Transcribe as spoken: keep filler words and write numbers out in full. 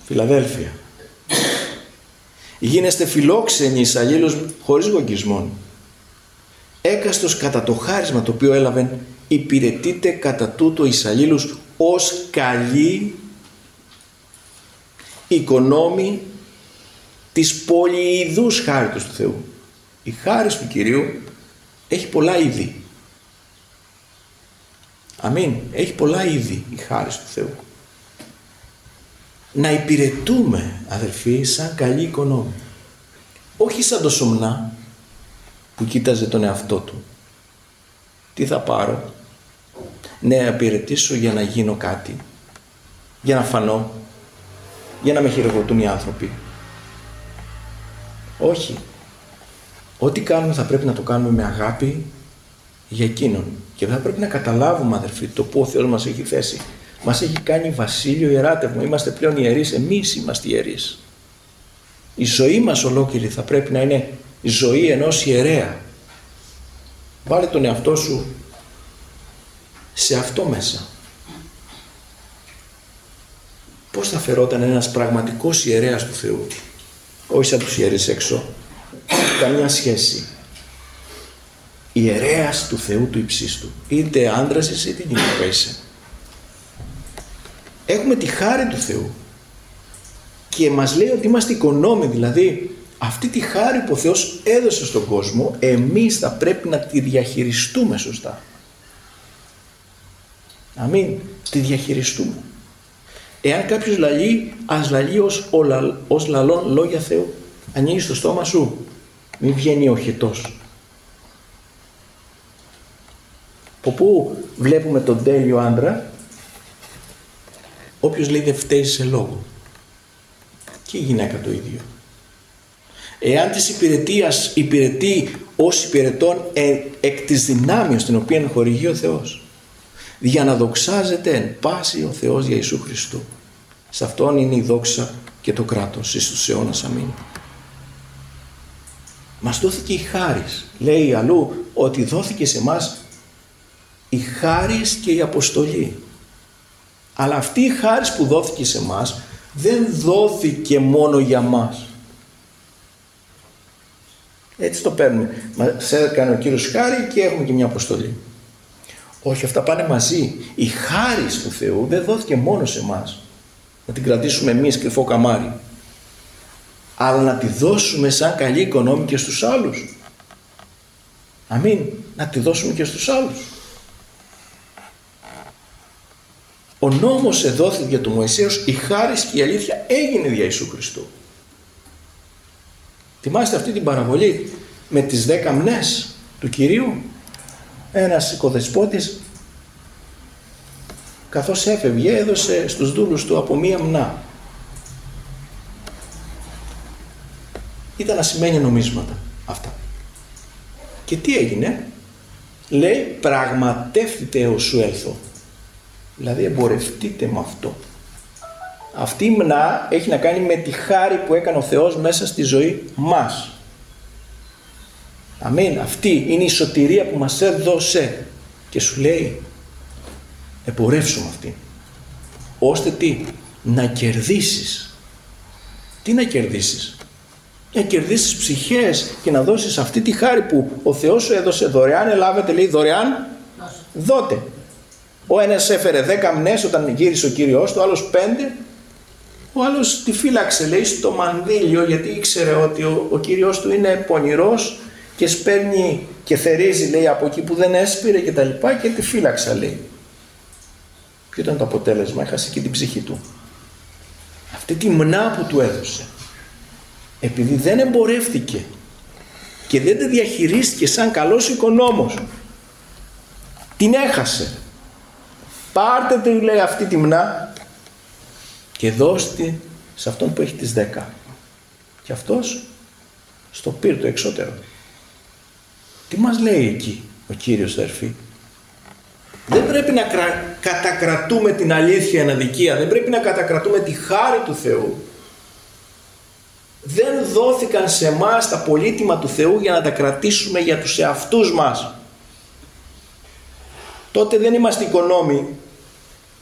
Φιλαδέλφια. Γίνεστε φιλόξενοι εις αλλήλους χωρίς γογγισμόν. Έκαστος κατά το χάρισμα το οποίο έλαβεν, υπηρετείτε κατά τούτο εις αλλήλους ως καλοί οικονόμοι της πολυειδούς χάριτος του Θεού. Η χάρις του Κυρίου έχει πολλά είδη. Αμήν. Έχει πολλά είδη η χάρις του Θεού. Να υπηρετούμε, αδερφοί, σαν καλοί οικονόμοι. Όχι σαν το Σομνά που κοίταζε τον εαυτό του. Τι θα πάρω? Ναι, να υπηρετήσω για να γίνω κάτι. Για να φανώ. Για να με χειροκροτούν οι άνθρωποι. Όχι. Ό,τι κάνουμε θα πρέπει να το κάνουμε με αγάπη για εκείνον. Και θα πρέπει να καταλάβουμε, αδερφοί, το που ο Θεός μας έχει θέσει. Μας έχει κάνει βασίλειο ιεράτευμα. Είμαστε πλέον ιερείς. Εμείς είμαστε ιερείς. Η ζωή μας ολόκληρη θα πρέπει να είναι η ζωή ενός ιερέα. Βάλε τον εαυτό σου σε αυτό μέσα. Πώς θα φερόταν ένας πραγματικός ιερέας του Θεού? Όχι σαν τους ιερείς έξω. Καμιά σχέση. Ιερέας του Θεού του υψίστου. Είτε άντρας είσαι είτε γυναίκα είσαι. Έχουμε τη χάρη του Θεού. Και μας λέει ότι είμαστε οικονόμοι. Δηλαδή αυτή τη χάρη που ο Θεός έδωσε στον κόσμο, εμείς θα πρέπει να τη διαχειριστούμε σωστά. Αμήν. Τη διαχειριστούμε. Εάν κάποιος λαλεί, ας λαλεί ως, ολα, ως λαλών λόγια Θεού. Ανοίγεις το στόμα σου, μην βγαίνει ο χετός. Από πού βλέπουμε τον τέλειο άντρα? Όποιος λέει δεν φταίει σε λόγο. Και η γυναίκα το ίδιο. Εάν της υπηρετίας υπηρετεί ως υπηρετών ε, εκ της δυνάμεως την οποία χορηγεί ο Θεός, για να δοξάζεται εν πάση ο Θεός για Ιησού Χριστού. Σε αυτόν είναι η δόξα και το κράτος εις τους αιώνας. Αμήν. Μας δόθηκε η χάρις. Λέει αλλού ότι δόθηκε σε μας η χάρις και η αποστολή. Αλλά αυτή η χάρις που δόθηκε σε μας δεν δόθηκε μόνο για μας. Έτσι το παίρνουμε. Μας έκανε ο Κύριος χάρη και έχουμε και μια αποστολή. Όχι, αυτά πάνε μαζί. Η χάρις του Θεού δεν δόθηκε μόνο σε μας. Να την κρατήσουμε εμείς κρυφό καμάρι. Αλλά να τη δώσουμε σαν καλή οικονόμη και στους άλλους. Αμήν. Να τη δώσουμε και στους άλλους. Ο νόμος εδόθη για τον Μωυσέως, η χάρις και η αλήθεια έγινε δια Ιησού Χριστού. Θυμάστε αυτή την παραβολή με τις δέκα μνές του Κυρίου? Ένας οικοδεσπότης, καθώς έφευγε, έδωσε στους δούλους του από μία μνά. Ήταν ασημένια νομίσματα αυτά. Και τι έγινε? Λέει, πραγματεύτητε έως σου έλθω. Δηλαδή εμπορευτείτε με αυτό. Αυτή η μνά έχει να κάνει με τη χάρη που έκανε ο Θεός μέσα στη ζωή μας. Αμήν. Αυτή είναι η σωτηρία που μας έδωσε. Και σου λέει, εμπορεύσου με αυτή. Ώστε τι? Να κερδίσεις. Τι να κερδίσεις? Να κερδίσεις ψυχές και να δώσεις αυτή τη χάρη που ο Θεός σου έδωσε δωρεάν. Ελάβετε, λέει, δωρεάν δώτε. Ο ένας έφερε δέκα μνές όταν γύρισε ο Κύριος του, ο άλλος πέντε. Ο άλλος τη φύλαξε, λέει, στο μανδύλιο, γιατί ήξερε ότι ο, ο Κύριος του είναι πονηρός και σπέρνει και θερίζει, λέει, από εκεί που δεν έσπηρε και τα λοιπά, και τη φύλαξα, λέει. Ποιο ήταν το αποτέλεσμα? Έχασε και την ψυχή του. Αυτή τη μνά που του έδωσε, επειδή δεν εμπορεύτηκε και δεν τη διαχειρίστηκε σαν καλός οικονόμος, την έχασε. Πάρτε τη, λέει, αυτή τη μνά και δώστε σε αυτόν που έχει τις δέκα. Και αυτός στο πήρε το εξώτερο. Τι μας λέει εκεί ο Κύριος, αδερφοί? Δεν πρέπει να κρα... κατακρατούμε την αλήθεια εν αδικία. Δεν πρέπει να κατακρατούμε τη χάρη του Θεού. Δεν δόθηκαν σε εμάς τα πολύτιμα του Θεού για να τα κρατήσουμε για τους εαυτούς μας. Τότε δεν είμαστε οικονόμοι.